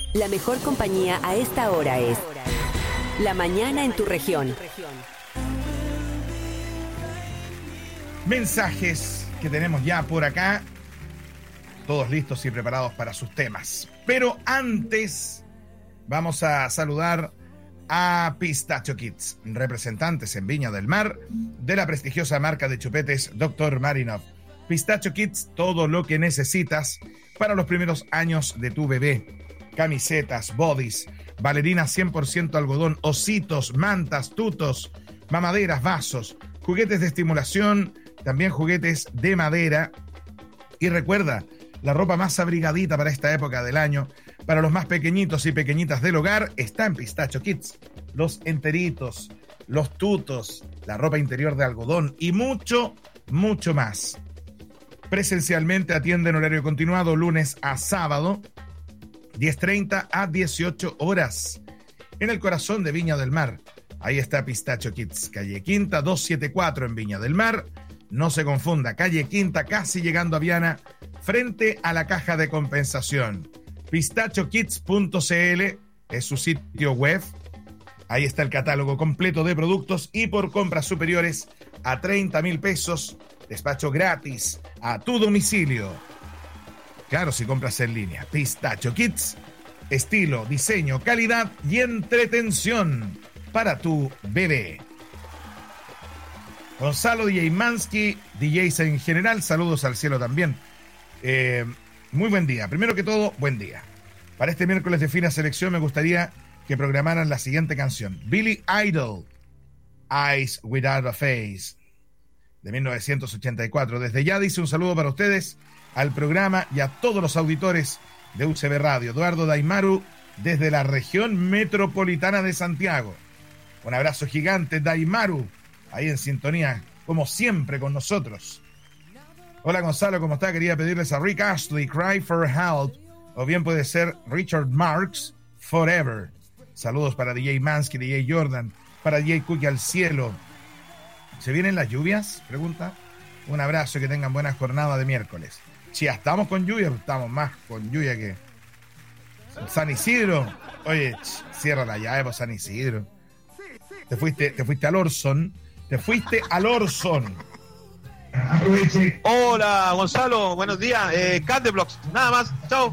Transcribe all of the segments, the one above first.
La mejor compañía a esta hora es La Mañana en tu región. Mensajes que tenemos ya por acá, todos listos y preparados para sus temas. Pero antes vamos a saludar a Pistachio Kids, representantes en Viña del Mar de la prestigiosa marca de chupetes Dr. Marinov. Pistachio Kids, todo lo que necesitas para los primeros años de tu bebé. Camisetas, bodys, bailarinas 100% algodón, ositos, mantas, tutos, mamaderas, vasos, juguetes de estimulación, también juguetes de madera. Y recuerda, la ropa más abrigadita para esta época del año, para los más pequeñitos y pequeñitas del hogar, está en Pistachio Kids. Los enteritos, los tutos, la ropa interior de algodón y mucho, mucho más. Presencialmente atiende en horario continuado lunes a sábado, 10:30 a 18 horas. En el corazón de Viña del Mar. Ahí está Pistachio Kids, calle Quinta 274 en Viña del Mar. No se confunda, calle Quinta, casi llegando a Viana, frente a la caja de compensación. Pistachiokids.cl es su sitio web. Ahí está el catálogo completo de productos y por compras superiores a 30,000 pesos, despacho gratis a tu domicilio. Claro, si compras en línea. Pistachio Kids, estilo, diseño, calidad y entretención para tu bebé. Gonzalo, DJ Mansky, DJs en general, saludos al cielo también. Muy buen día. Primero que todo, buen día. Para este miércoles de fina selección me gustaría que programaran la siguiente canción. Billy Idol, Eyes Without a Face, de 1984. Desde ya dice un saludo para ustedes, al programa y a todos los auditores de UCB Radio. Eduardo Daimaru, desde la región metropolitana de Santiago. Un abrazo gigante, Daimaru, ahí en sintonía, como siempre, con nosotros. Hola Gonzalo, ¿cómo está? Quería pedirles a Rick Astley, Cry for Help, o bien puede ser Richard Marx, Forever. Saludos para DJ Mansky, DJ Jordan, para DJ Cookie al cielo. ¿Se vienen las lluvias? Pregunta. Un abrazo y que tengan buena jornada de miércoles. Si ya estamos con lluvia, estamos más con lluvia que San Isidro. Oye, cierra la llave por San Isidro. Te fuiste al Orson. Te fuiste al Orson. Hola Gonzalo, buenos días. Cat de Blocks, nada más, chao.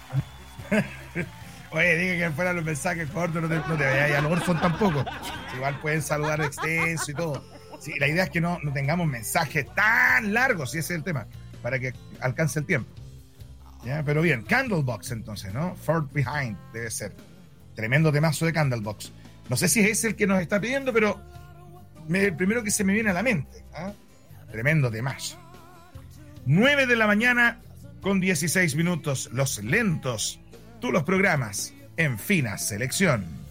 Oye, dije que fueran los mensajes cortos, no te vayas al Orson tampoco. Igual pueden saludar extenso y todo. Sí, la idea es que no tengamos mensajes tan largos, si ese es el tema, para que alcance el tiempo. ¿Ya? Pero bien, Candlebox entonces, ¿no? Fort Behind debe ser. Tremendo temazo de Candlebox. No sé si es ese el que nos está pidiendo, pero el primero que se me viene a la mente. ¿Ah? Tremendo temazo. 9 de la mañana con 16 minutos. Los lentos. Tú los programas en fina selección.